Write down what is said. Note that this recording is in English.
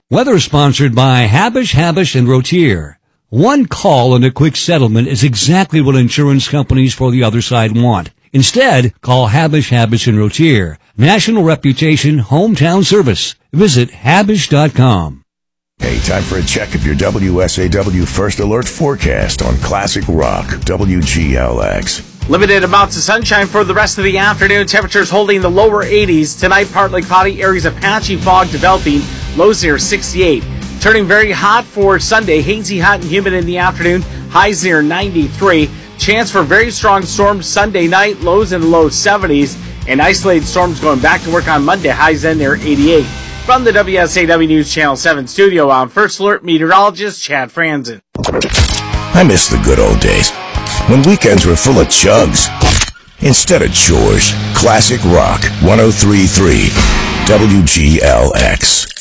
Weather sponsored by Habish, and Rotier. One call and a quick settlement is exactly what insurance companies for the other side want. Instead, call Habish, and Rotier. National reputation, hometown service. Visit Habish.com. Hey, time for a check of your WSAW First Alert forecast on Classic Rock, WGLX. Limited amounts of sunshine for the rest of the afternoon. Temperatures holding the lower 80s. Tonight, partly cloudy, areas of patchy fog developing. Lows near 68. Turning very hot for Sunday. Hazy, hot, and humid in the afternoon. Highs near 93. Chance for very strong storms Sunday night. Lows in the low 70s. And isolated storms going back to work on Monday. Highs in near 88. From the WSAW News Channel 7 studio, I'm First Alert meteorologist Chad Franzen. I miss the good old days when weekends were full of chugs instead of chores. Classic Rock 103.3 WGLX.